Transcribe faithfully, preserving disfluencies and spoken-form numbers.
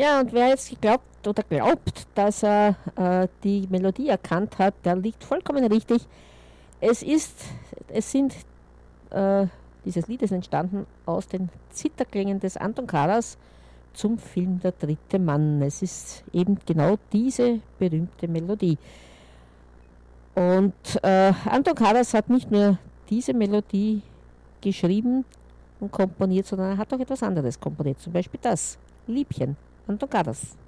Ja, und wer jetzt geglaubt oder glaubt, dass er äh, die Melodie erkannt hat, der liegt vollkommen richtig. Es ist, es sind, äh, dieses Lied ist entstanden aus den Zitherklängen des Anton Karas zum Film Der dritte Mann. Es ist eben genau diese berühmte Melodie. Und äh, Anton Karas hat nicht nur diese Melodie geschrieben und komponiert, sondern er hat auch etwas anderes komponiert. Zum Beispiel das Liebchen, Anton Karas.